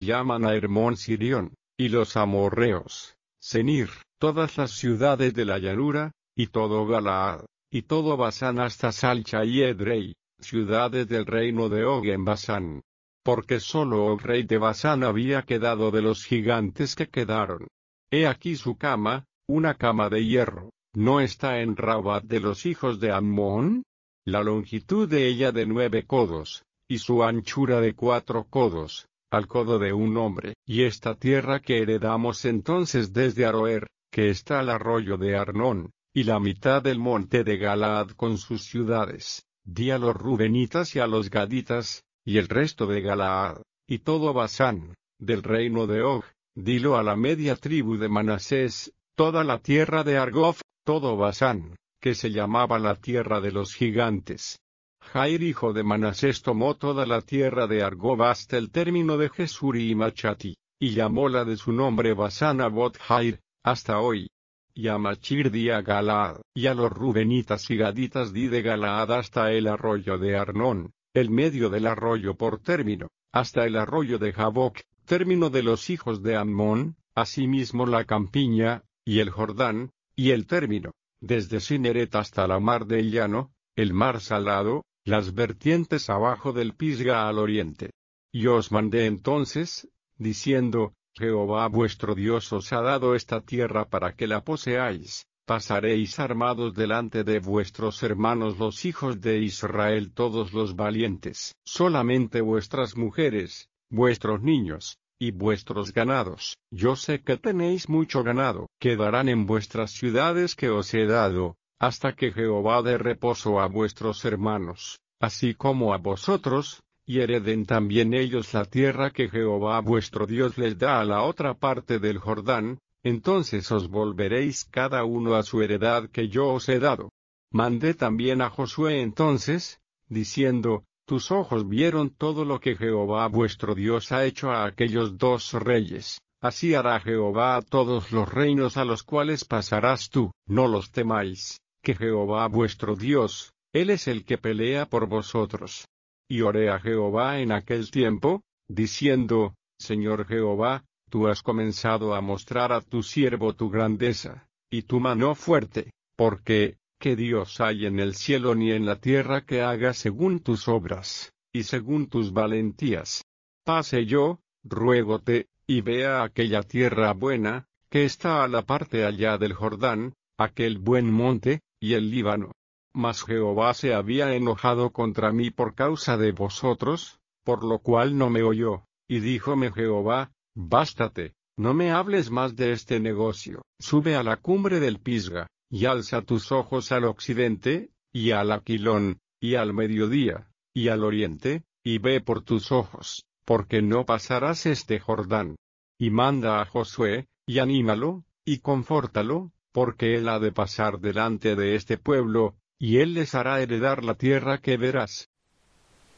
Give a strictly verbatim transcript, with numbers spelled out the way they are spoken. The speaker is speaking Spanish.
llaman a Hermón Sirión, y los amorreos, Senir, todas las ciudades de la llanura, y todo Galaad, y todo Basán hasta Salcha y Edrei, ciudades del reino de Og en Basán. Porque solo Og rey de Basán había quedado de los gigantes que quedaron. He aquí su cama, una cama de hierro, ¿no está en Rabat de los hijos de Ammón? La longitud de ella de nueve codos, y su anchura de cuatro codos, al codo de un hombre. Y esta tierra que heredamos entonces desde Aroer, que está al arroyo de Arnón, y la mitad del monte de Galaad con sus ciudades, di a los rubenitas y a los gaditas, y el resto de Galaad, y todo Basán, del reino de Og, dilo a la media tribu de Manasés, toda la tierra de Argob, todo Basán, que se llamaba la tierra de los gigantes. Jair hijo de Manasés tomó toda la tierra de Argob hasta el término de Jesuri y Machati, y llamóla de su nombre Basán Abot Jair, hasta hoy. Y a Machir di a Galaad, y a los rubenitas y gaditas di de Galaad hasta el arroyo de Arnón, el medio del arroyo por término, hasta el arroyo de Jaboc, término de los hijos de Ammón, asimismo la campiña, y el Jordán, y el término, desde Cineret hasta la mar del llano, el mar salado, las vertientes abajo del Pisga al oriente. Y os mandé entonces, diciendo, Jehová vuestro Dios os ha dado esta tierra para que la poseáis, pasaréis armados delante de vuestros hermanos los hijos de Israel todos los valientes, solamente vuestras mujeres, vuestros niños, y vuestros ganados. Yo sé que tenéis mucho ganado, quedarán en vuestras ciudades que os he dado, hasta que Jehová dé reposo a vuestros hermanos, así como a vosotros, y hereden también ellos la tierra que Jehová vuestro Dios les da a la otra parte del Jordán, entonces os volveréis cada uno a su heredad que yo os he dado. Mandé también a Josué entonces, diciendo, tus ojos vieron todo lo que Jehová vuestro Dios ha hecho a aquellos dos reyes, así hará Jehová a todos los reinos a los cuales pasarás tú, no los temáis, que Jehová vuestro Dios, Él es el que pelea por vosotros. Y oré a Jehová en aquel tiempo, diciendo, Señor Jehová, tú has comenzado a mostrar a tu siervo tu grandeza, y tu mano fuerte, porque, ¿qué Dios hay en el cielo ni en la tierra que haga según tus obras, y según tus valentías? Pase yo, ruégote, y vea aquella tierra buena, que está a la parte allá del Jordán, aquel buen monte, y el Líbano. Mas Jehová se había enojado contra mí por causa de vosotros, por lo cual no me oyó, y díjome Jehová, bástate, no me hables más de este negocio. Sube a la cumbre del Pisga, y alza tus ojos al occidente, y al Aquilón, y al mediodía, y al oriente, y ve por tus ojos, porque no pasarás este Jordán. Y manda a Josué, y anímalo, y confórtalo, porque él ha de pasar delante de este pueblo, y él les hará heredar la tierra que verás.